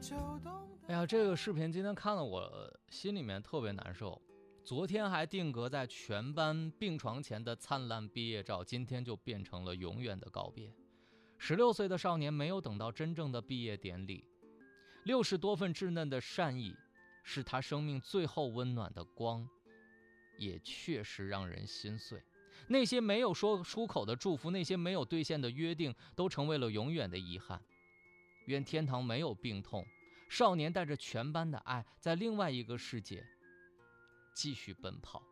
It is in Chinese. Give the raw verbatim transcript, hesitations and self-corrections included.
哎呀，这个视频今天看了我心里面特别难受。昨天还定格在全班病床前的灿烂毕业照，今天就变成了永远的告别。十六岁的少年没有等到真正的毕业典礼，六十多份稚嫩的善意是他生命最后温暖的光，也确实让人心碎。那些没有说出口的祝福，那些没有兑现的约定，都成为了永远的遗憾。愿天堂没有病痛，少年带着全班的爱，在另外一个世界继续奔跑。